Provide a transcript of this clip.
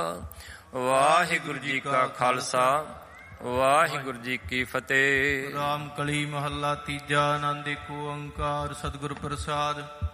ਵਾਹਿਗੁਰੂ ਜੀ ਕਾ ਖਾਲਸਾ, ਵਾਹਿਗੁਰੂ ਜੀ ਕੀ ਫਤਿਹ। ਰਾਮ ਕਲੀ ਮਹੱਲਾ ਤੀਜਾ। ਆਨੰਦ ਏਕ ਓੰਕਾਰ ਸਤਿਗੁਰ ਪ੍ਰਸਾਦ।